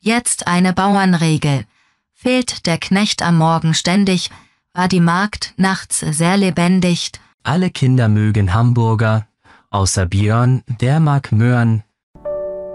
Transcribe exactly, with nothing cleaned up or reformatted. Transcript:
Jetzt eine Bauernregel. Fehlt der Knecht am Morgen ständig, war die Magd nachts sehr lebendig. Alle Kinder mögen Hamburger, außer Björn, der mag Möhren.